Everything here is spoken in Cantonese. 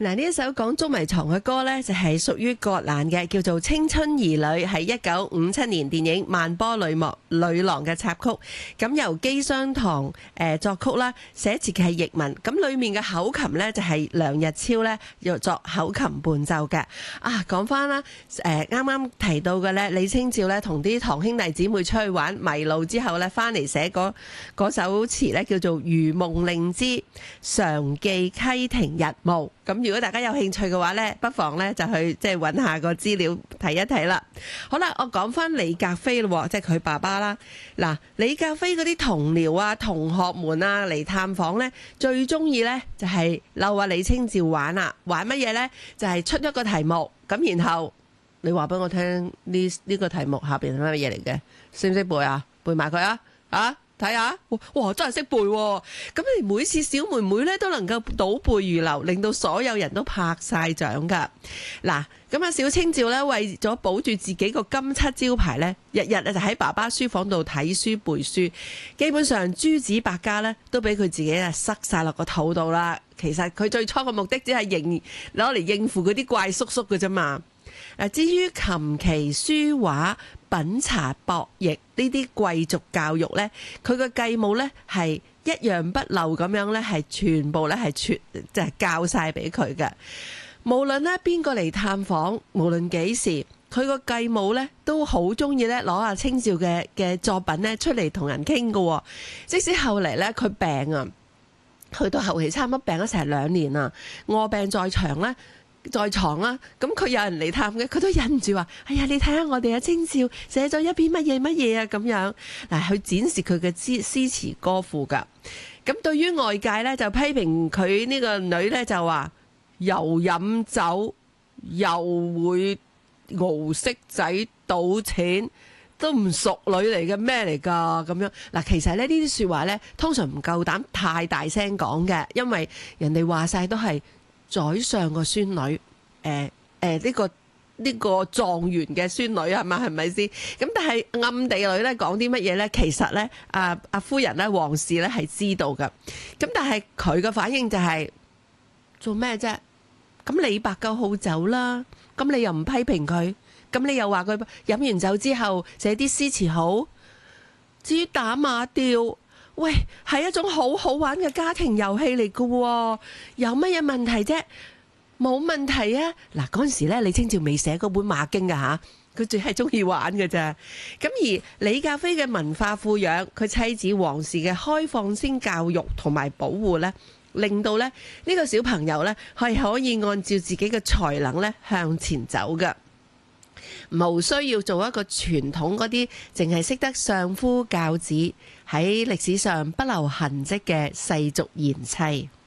嗱，呢一首講捉迷藏嘅歌呢，就係屬於葛蘭嘅，叫做《青春兒女》，係1957年電影《萬波女郎》嘅插曲。咁由姬商堂作曲啦，寫詞嘅係譯文。咁裡面嘅口琴呢，就係梁日超呢，又作口琴伴奏嘅。講翻啦，啱啱提到嘅呢，李清照呢，同啲堂兄弟姊妹出去玩迷路之後呢，翻嚟寫嗰首詞呢，叫做《如夢令之常記溪亭日暮》。咁如果大家有興趣嘅話呢，不妨呢就去即係揾下個資料睇一睇啦。好啦，我講翻李格非咯，即係佢爸爸啦。嗱，李格非嗰啲同僚啊、同學們啊嚟探訪呢，最中意呢就係溜下李清照玩啊。玩乜嘢呢？就係出一個題目，咁然後你話俾我聽呢個題目下邊係乜嘢嚟嘅？識唔識背啊？背埋佢啊！睇下，哇，真係識背喎！咁你每次小妹妹咧都能夠倒背如流，令到所有人都拍晒掌噶。嗱，咁啊，小清照咧為咗保住自己個金漆招牌咧，日日就喺爸爸書房度睇書背書，基本上諸子百家咧都俾佢自己啊塞晒落個肚度啦。其實佢最初嘅目的只係攞嚟應付嗰啲怪叔叔嘅啫嘛。至於琴棋書畫、品茶博弈呢啲貴族教育呢，佢嘅繼母呢係一樣不漏咁樣呢，係全部呢係即係教晒俾佢嘅。無論呢邊個嚟探訪，無論幾時，佢個繼母呢都好中意呢攞阿清照嘅作品呢出嚟同人傾㗎。即使後嚟呢，佢病啊，去到後期差唔多病咗成2年啊，臥病在床啦，咁佢有人嚟探嘅，佢都忍唔住話：哎呀，你睇下我哋阿清照寫咗一篇乜嘢啊咁樣，嗱，去展示佢嘅詩詞歌賦噶。咁對於外界呢，就批評佢呢個女呢，就話又飲酒又會熬色仔賭錢，都唔熟女嚟嘅咩嚟噶咁樣。嗱，其實呢啲說話呢，通常唔夠膽太大聲講嘅，因為人哋話晒都係宰相個孫女，呢個狀元嘅孫女係嘛，係咪先？咁但係暗地裏咧講啲乜嘢咧？其實咧，阿夫人咧，皇氏咧係知道噶。咁但係佢嘅反應就係做咩啫？咁李白夠好酒啦，咁你又唔批評佢，咁你又話佢飲完酒之後寫啲詩詞好。至於打馬吊，喂，係一種好好玩嘅家庭遊戲嚟㗎，有乜嘢問題啫？冇問題啊！嗱，嗰陣時咧，李清照未寫嗰本馬經㗎吓，佢淨係中意玩㗎咋。咁而李格非嘅文化富養，佢妻子王氏嘅開放性教育同埋保護咧，令到咧呢個小朋友咧係可以按照自己嘅才能咧向前走㗎。無需要做一個傳統嗰啲淨係識得相夫教子，喺歷史上不留痕跡嘅世俗賢妻。